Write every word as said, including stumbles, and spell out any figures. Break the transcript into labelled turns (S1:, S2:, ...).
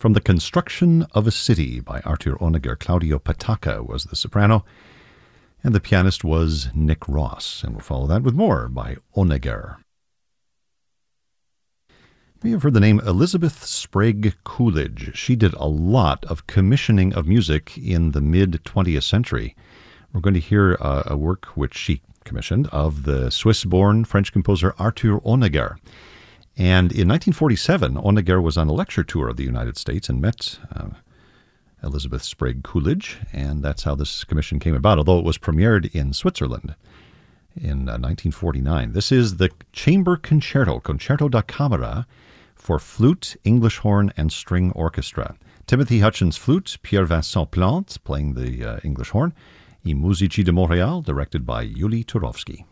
S1: From The Construction of a City by Artur Honegger, Claudio Pataca was the soprano, and the pianist was Nick Ross. And we'll follow that with more by Honegger. You have heard the name Elizabeth Sprague Coolidge. She did a lot of commissioning of music in the mid-twentieth century. We're going to hear uh, a work which she commissioned of the Swiss-born French composer Artur Honegger. And in nineteen forty-seven, Honegger was on a lecture tour of the United States and met uh, Elizabeth Sprague Coolidge, and that's how this commission came about, although it was premiered in Switzerland in uh, nineteen forty-nine. This is the Chamber Concerto, Concerto da Camera, for flute, English horn, and string orchestra. Timothy Hutchins flute, Pierre-Vincent Plante playing the uh, English horn, I Musici de Montréal, directed by Yuli Turovsky.